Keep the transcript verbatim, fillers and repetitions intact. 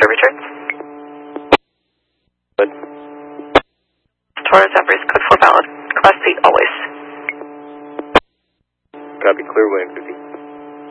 for return. Good. Taurus Embrace, code four valid. Class eight always. Copy, clear William fifty.